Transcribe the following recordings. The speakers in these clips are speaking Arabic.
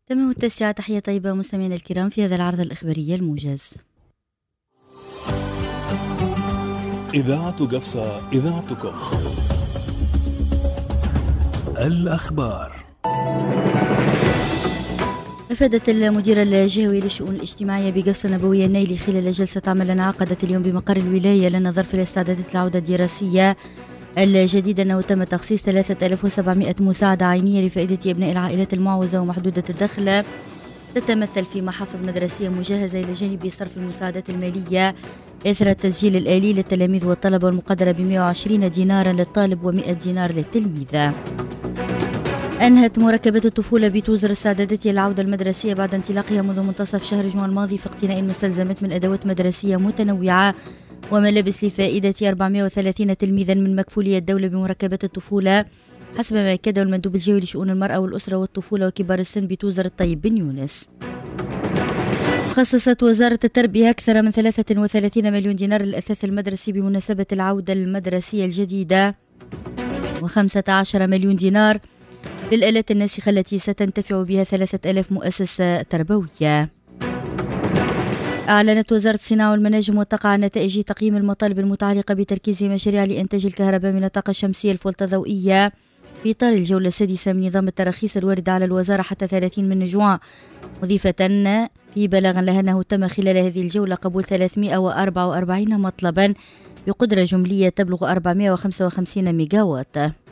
تمام التاسعة. تحية طيبة مستمعينا الكرام في هذا العرض الإخباري الموجز. إذاعة قفصة، إذاعتكم. الأخبار. أفادت المديرة الجهوي للشؤون الاجتماعية بقفصة النبوية النيلي خلال جلسة عمل انعقدت اليوم بمقر الولاية للنظر في الاستعدادات العودة الدراسية الجديدة أنه تم تخصيص 3700 مساعدة عينية لفائدة أبناء العائلات المعوزة ومحدودة الدخل، تتمثل في محافظ مدرسية مجهزة إلى جانب صرف المساعدات المالية إثر التسجيل الآلي للتلاميذ والطلبة والمقدرة ب 120 دينارا للطالب و100 دينار للتلميذ. أنهت مركبة الطفولة بتوزر استعدادات العودة المدرسية بعد انطلاقها منذ منتصف شهر جوان الماضي في اقتناء المستلزمات من أدوات مدرسية متنوعة وملابس لفائدة 430 تلميذا من مكفولية الدولة بمركبة الطفولة، حسب ما أكده المندوب الجهوي لشؤون المرأة والأسرة والطفولة وكبار السن بتوزر الطيب بن يونس. خصصت وزارة التربية أكثر من 33 مليون دينار للأثاث المدرسي بمناسبة العودة المدرسية الجديدة، و15 مليون دينار للآلات الناسخة التي ستنتفع بها 3000 مؤسسة تربوية. أعلنت وزارة الصناعة والمناجم والطاقة عن نتائج تقييم المطالب المتعلقة بتركيز مشاريع لإنتاج الكهرباء من الطاقة الشمسية الفولت الضوئية في إطار الجولة السادسة من نظام التراخيص الواردة على الوزارة حتى 30 من جوان، مضيفة في بلاغ لها أنه تم خلال هذه الجولة قبول 344 مطلبا بقدرة جملية تبلغ 455 ميجاوات.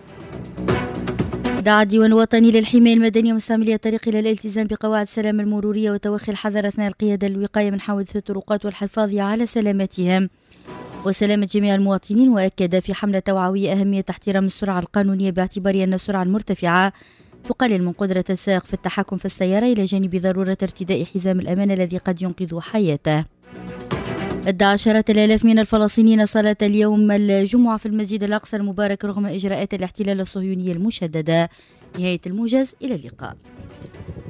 دعا الديوان الوطني للحماية المدنية مستعملي الطريق إلى الالتزام بقواعد السلامة المرورية وتوخي الحذر أثناء القيادة للوقاية من حوادث الطرقات والحفاظ على سلامتهم وسلامة جميع المواطنين، وأكد في حملة توعوية أهمية احترام السرعة القانونية باعتبار أن السرعة المرتفعة تقلل من قدرة السائق في التحكم في السيارة إلى جانب ضرورة ارتداء حزام الأمان الذي قد ينقذ حياته. ادعى عشرات الآلاف من الفلسطينيين صلاة اليوم الجمعة في المسجد الأقصى المبارك رغم إجراءات الاحتلال الصهيوني المشددة. نهاية الموجز، إلى اللقاء.